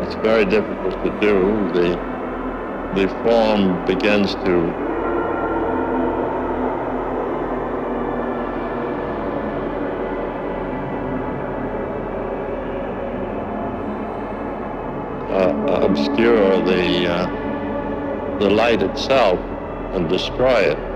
it's very difficult to do. The form begins to obscure the light itself and destroy it.